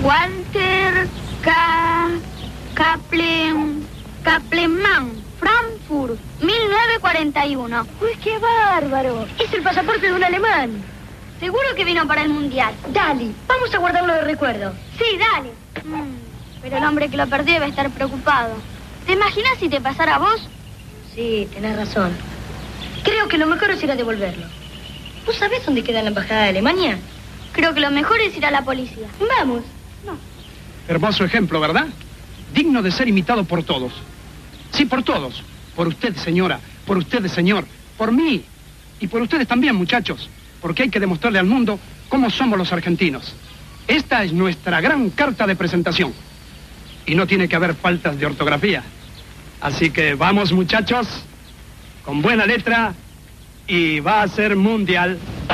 Walter Kapleman, Frankfurt, 1941. ¡Uy, qué bárbaro! Es el pasaporte de un alemán. Seguro que vino para el mundial. Dale, vamos a guardarlo de recuerdo. Sí, dale. Pero el hombre que lo perdió debe estar preocupado. ¿Te imaginas si te pasara a vos? Sí, tenés razón. Creo que lo mejor es ir a devolverlo. ¿Vos sabés dónde queda la embajada de Alemania? Creo que lo mejor es ir a la policía. Vamos. No. Hermoso ejemplo, ¿verdad? Digno de ser imitado por todos. Sí, por todos. Por usted, señora. Por ustedes, señor. Por mí. Y por ustedes también, muchachos. Porque hay que demostrarle al mundo cómo somos los argentinos. Esta es nuestra gran carta de presentación. Y no tiene que haber faltas de ortografía. Así que vamos, muchachos, con buena letra, y va a ser mundial.